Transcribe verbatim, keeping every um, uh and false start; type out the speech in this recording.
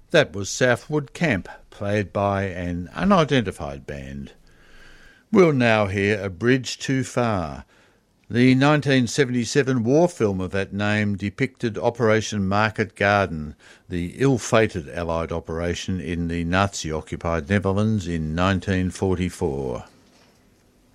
That was Southwood Camp, played by an unidentified band. We'll now hear A Bridge Too Far. The nineteen seventy-seven war film of that name depicted Operation Market Garden, the ill-fated Allied operation in the Nazi-occupied Netherlands in nineteen forty-four.